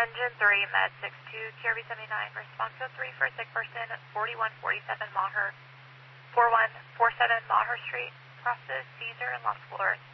Engine 3, Med 62, QRV 79, response code 3 for a sick person, 4147 Maher, 4147 Maher Street, process Caesar and lost floors.